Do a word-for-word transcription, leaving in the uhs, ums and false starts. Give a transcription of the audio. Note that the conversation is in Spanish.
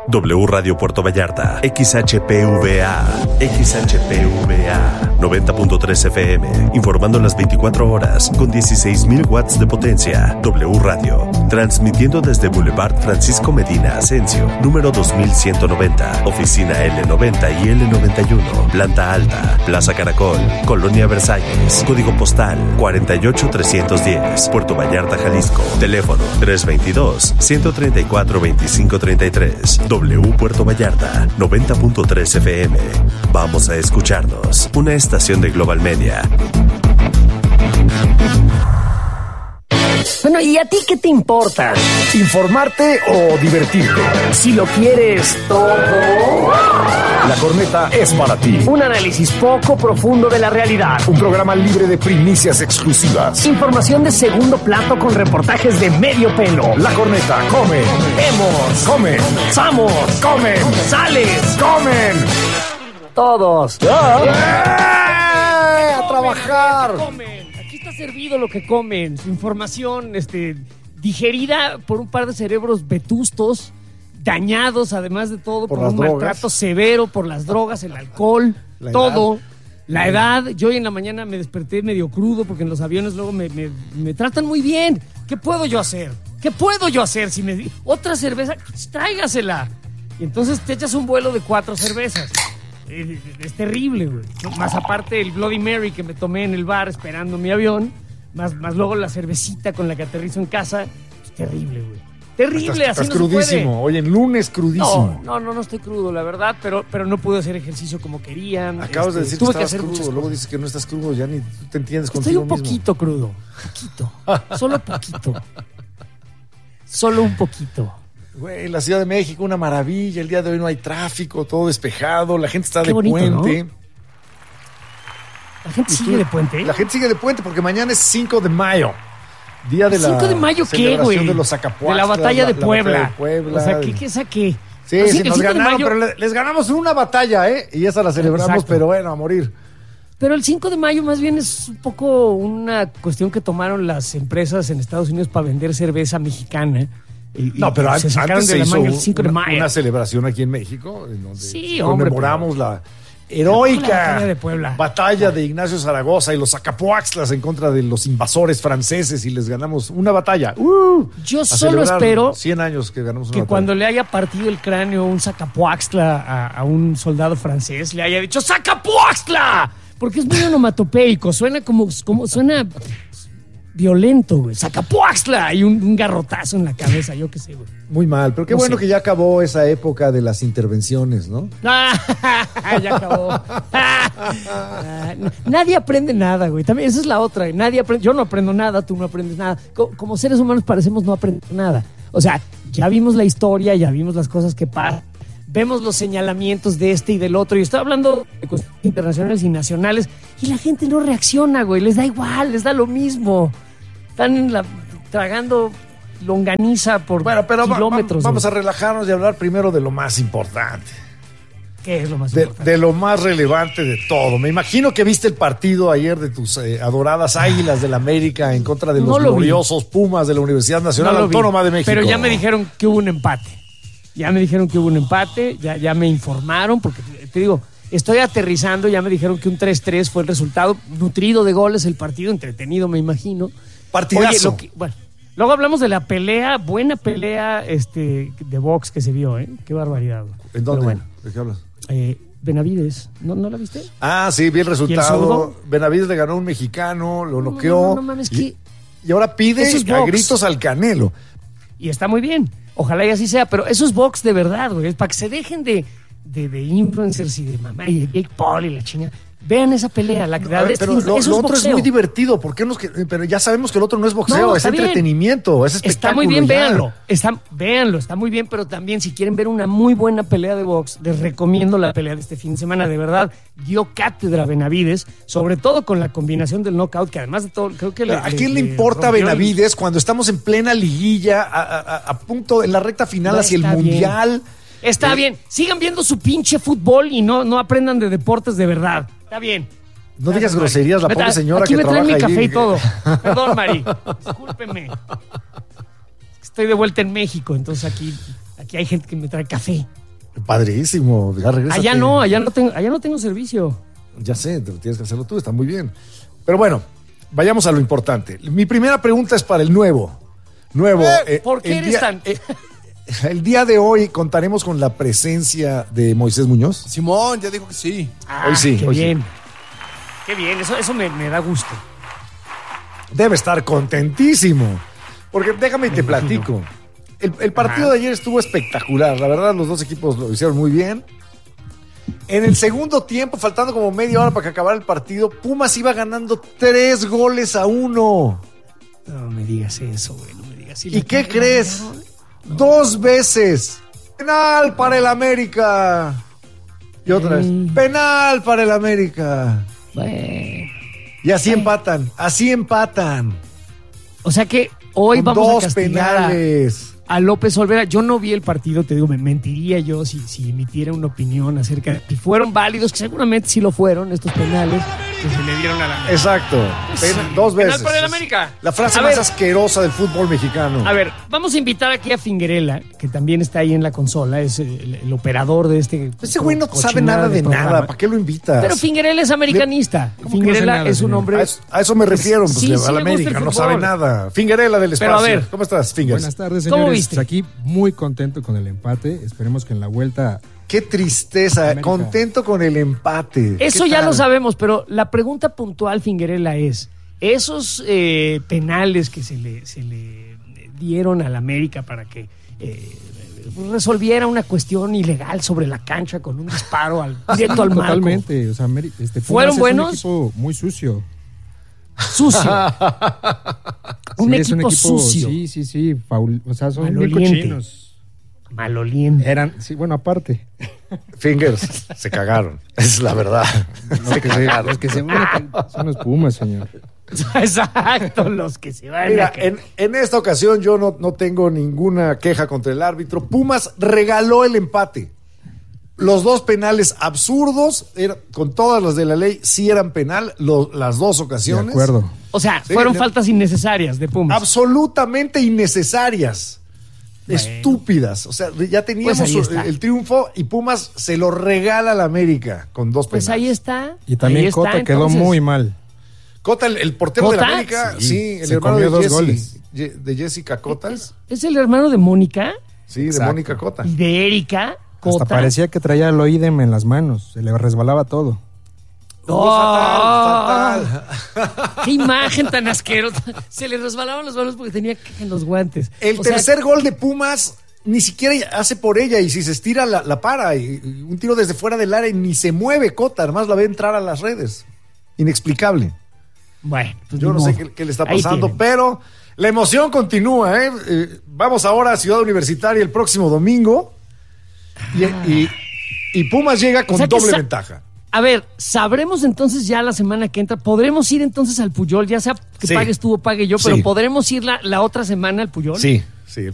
W Radio Puerto Vallarta, X H P V A, X H P V A, noventa punto tres F M, informando las veinticuatro horas con dieciséis mil watts de potencia. W Radio, transmitiendo desde Boulevard Francisco Medina Asensio, número dos mil ciento noventa, oficina L noventa y L noventa y uno, planta alta, Plaza Caracol, Colonia Versalles, código postal cuarenta y ocho trescientos diez, Puerto Vallarta, Jalisco, teléfono tres veintidós, ciento treinta y cuatro, veinticinco treinta y tres. W Puerto Vallarta, noventa punto tres F M. Vamos a escucharnos. Una estación de Global Media. Bueno, ¿y a ti qué te importa? ¿Informarte o divertirte? Si lo quieres todo, La Corneta es para ti. un análisis poco profundo de la realidad. Un programa libre de primicias exclusivas. Información de segundo plato con reportajes de medio pelo. La Corneta come, Vemos, comen, ¡Vamos! comen, ¡Sales! comen. Todos. ¡Eh! ¡A trabajar! Comen. Aquí está servido lo que comen. Su información este, digerida por un par de cerebros vetustos, dañados además de todo Por por, las un drogas. maltrato severo, por las drogas, el alcohol, La todo. edad. La edad. Yo hoy en la mañana me desperté medio crudo porque en los aviones luego me, me, me tratan muy bien. ¿Qué puedo yo hacer? ¿Qué puedo yo hacer? Si me di otra cerveza, pues, tráigasela. Y entonces te echas un vuelo de cuatro cervezas. Eh, Es terrible, güey. ¿No? Más aparte el Bloody Mary que me tomé en el bar esperando mi avión, más, más luego la cervecita con la que aterrizo en casa. Es terrible, güey. Terrible, Estás, así estás no se crudísimo. puede. Hoy en lunes crudísimo. No, no, no, no estoy crudo, la verdad, pero, pero no pude hacer ejercicio como querían. Acabas de Este, decir que tuve estabas hacer crudo. muchas Luego cosas. dices que no estás crudo. Ya ni tú te entiendes Estoy contigo un mismo. poquito crudo. Poquito. Solo poquito. Solo un poquito. Güey, la Ciudad de México, una maravilla. El día de hoy no hay tráfico, todo despejado. La gente está Qué de bonito, puente. ¿no? La gente ¿Y sigue tú? de puente. La gente sigue de puente porque mañana es cinco de mayo. Día de la ¿cinco de mayo qué, celebración güey? de los Zacapuaxtlas, De la batalla de la- la Puebla. batalla de Puebla. O sea, ¿qué, qué saqué? Sí, Así, sí, el nos cinco de ganaron, mayo- pero le- les ganamos una batalla, ¿eh? Y esa la celebramos, Exacto. pero bueno, a morir. Pero el cinco de mayo más bien es un poco una cuestión que tomaron las empresas en Estados Unidos para vender cerveza mexicana. Y- No, y pero se an- sacaron antes de se la hizo manga el cinco de una, mayo. una celebración aquí en México, en donde Sí, hombre, conmemoramos la La heroica batalla de Puebla. batalla de Ignacio Zaragoza y los Zacapuaxtlas en contra de los invasores franceses y les ganamos una batalla. ¡Uh! Yo A solo celebrar espero cien años que ganamos una que batalla. cuando le haya partido el cráneo un Zacapuaxtla a, a un soldado francés, le haya dicho ¡Zacapuaxtla! Porque es muy onomatopeico, suena como, como suena violento, güey. ¡Zacapuaxtla! Y un, un garrotazo en la cabeza, yo qué sé, güey. Muy mal, pero qué No bueno sé. que ya acabó esa época de las intervenciones, ¿no? Ah, ya acabó. Ah, nadie aprende nada, güey. También esa es la otra. Nadie aprende. Yo no aprendo nada, tú no aprendes nada. Co- Como seres humanos parecemos no aprender nada. O sea, ya vimos la historia, ya vimos las cosas que pasan. Vemos los señalamientos de este y del otro. Y estoy hablando de cuestiones internacionales y nacionales. Y la gente no reacciona, güey. Les da igual, les da lo mismo. Están la- tragando longaniza por Bueno, pero va- kilómetros. va- vamos a güey. relajarnos y hablar primero de lo más importante. ¿Qué es lo más De, importante? de lo más relevante de todo. Me imagino que viste el partido ayer de tus eh, adoradas Águilas del América en contra de los No lo vi. gloriosos Pumas de la Universidad Nacional No lo vi, Autónoma de México. Pero ya me dijeron que hubo un empate. Ya me dijeron que hubo un empate, ya, ya me informaron, porque te, te digo, estoy aterrizando, ya me dijeron que un tres tres fue el resultado, nutrido de goles el partido, entretenido me imagino. Partidazo. Oye, lo que- bueno, luego hablamos de la pelea, buena pelea este, de box que se vio, ¿eh? Qué barbaridad. güey. ¿En dónde? Pero bueno, ¿De qué hablas? eh, Benavides, ¿no, ¿no la viste? Ah, sí, vi el ¿Y el resultado. zurdo? Benavides le ganó a un mexicano, lo No, noqueó. no, no, no mames, y, que- y ahora pide Eso es a box. gritos al Canelo. Y está muy bien. Ojalá y así sea, pero eso es box de verdad, güey. Es para que se dejen de, de, de influencers y de mamá y de Jake Paul y la chinga. Vean esa pelea, la A ver, pero lo, eso lo es otro es boxeo. muy divertido. ¿Por qué nos que- pero ya sabemos que el otro no es boxeo, No, es está bien. entretenimiento, es espectáculo. Está muy bien, ya. véanlo. Está, véanlo, está muy bien, pero también si quieren ver una muy buena pelea de box, les recomiendo la pelea de este fin de semana. De verdad, dio cátedra Benavides, sobre todo con la combinación del knockout, que además de todo, creo que... ¿A quién le importa rompió el- Benavides cuando estamos en plena liguilla, a, a- a punto, en la recta final No, hacia el está bien. Mundial? Está Eh, bien, sigan viendo su pinche fútbol y no, no aprendan de deportes de verdad. Está bien. No digas Gracias, Mari. groserías, la Me pobre tra- señora Aquí que me traen mi trabaja café ahí. y todo. Perdón, Mari. Discúlpeme. Estoy de vuelta en México, entonces aquí, aquí hay gente que me trae café. Padrísimo. Ya regrésate. Allá no, allá no tengo, allá no tengo servicio. Ya sé, te- tienes que hacerlo tú, está muy bien. Pero bueno, vayamos a lo importante. Mi primera pregunta es para el nuevo. Nuevo. eh, ¿Por qué el eres día- tan...? eh, el día de hoy contaremos con la presencia de Moisés Muñoz. Simón ya dijo que sí. Ah, hoy sí, Qué hoy sí. bien. Qué bien, eso, eso me, me da gusto. Debe estar contentísimo. Porque déjame y te imagino. platico. El, el partido Ajá. de ayer estuvo espectacular. La verdad, los dos equipos lo hicieron muy bien. En el segundo tiempo, faltando como media hora para que acabara el partido, Pumas iba ganando tres goles a uno. No me digas eso, güey, no me digas. ¿Y qué crees? Dos veces. Penal para el América. Y otra vez. Mm. Penal para el América. Bueno. Y así empatan. Así empatan. O sea que hoy Con vamos a dos castigar a, penales. a López Olvera. Yo no vi el partido, te digo, me mentiría yo si, si emitiera una opinión acerca de si fueron válidos, que seguramente sí lo fueron, estos penales que se le dieron a la América. Exacto. Pena- dos Penal veces. para el América. La frase A más ver. asquerosa del fútbol mexicano. A ver, vamos a invitar aquí a Finguerela, que también está ahí en la consola, es el, el operador de este. Ese güey no co- sabe cochinada nada de programa. nada. ¿Para qué lo invitas? Pero Finguerela es americanista. ¿Cómo que no sabe Finguerela nada, es un señor? hombre. A eso, a eso me refiero, pues, Sí, le- sí a la le gusta América, el no fútbol. sabe nada. Finguerela del Pero a espacio. ver. ¿Cómo estás, Fingers? Buenas tardes, ¿Cómo señores. viste? Aquí muy contento con el empate. Esperemos que en la vuelta... Qué tristeza. América. Contento con el empate. Eso ¿Qué ya tal? lo sabemos, pero la pregunta puntual, Finguerela, es: esos eh, penales que se le, se le dieron al América para que eh, resolviera una cuestión ilegal sobre la cancha con un disparo al, directo al marco. Totalmente. O sea, Ameri- este, Pumas ¿Fueron es buenos? un equipo muy sucio. Sucio. un, Sí, equipo es un sucio. Sí, sí, sí. faul- o sea, son bien Maloliente. cochinos. Maloliente. Eran, sí, bueno, aparte. Fingers, se cagaron. Esa es la verdad. Se cagaron. Los que se van a- son los Pumas, señor. Exacto, los que se van Mira, a caer. en, en esta ocasión yo no, no tengo ninguna queja contra el árbitro. Pumas regaló el empate. Los dos penales absurdos, era- con todas las de la ley, sí eran penal, lo- las dos De ocasiones. acuerdo. O sea, Sí, fueron no. faltas innecesarias de Pumas. Absolutamente innecesarias. Bueno. Estúpidas. O sea, ya teníamos Pues ahí está. el triunfo y Pumas se lo regala a la América con dos penales. Pues ahí está. Y también ahí está, Cota quedó entonces. muy mal. Cota, el, el portero de ¿Cota? la América, sí, Sí, el se hermano comió de dos Jessy- goles. Ye- de Jessica Cota. ¿Es el hermano de Mónica Sí, de Exacto. Mónica Cota. y de Erika Cota? Hasta parecía que traía el oídem en las manos. Se le resbalaba todo. Oh, fatal, fatal. ¡Qué imagen tan asquerosa! Se le resbalaban las manos porque tenía caca en los guantes. El O sea, tercer gol de Pumas ni siquiera hace por ella y si se estira la, la para. Y, y un tiro desde fuera del área y ni se mueve Cota, además la ve entrar a las redes. Inexplicable. Bueno, pues Yo ni no sé modo. qué, qué le está Ahí pasando, tienen. pero la emoción continúa. ¿eh? Eh, vamos ahora a Ciudad Universitaria el próximo domingo y, y- y Pumas llega con O sea que doble sa- ventaja. A ver, ¿sabremos entonces ya la semana que entra? ¿Podremos ir entonces al Puyol? Ya sea que Sí. pagues tú o pague yo, pero Sí. ¿podremos ir la, la otra semana al Puyol? Sí, sí.